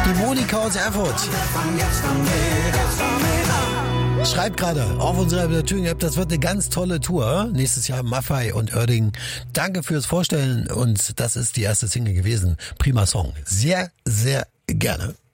Die Monika aus Erfurt. Schreibt gerade auf unserer Thüringen-App, das wird eine ganz tolle Tour. Nächstes Jahr Maffei und Oerding. Danke fürs Vorstellen und das ist die erste Single gewesen. Prima Song. Sehr, sehr gerne.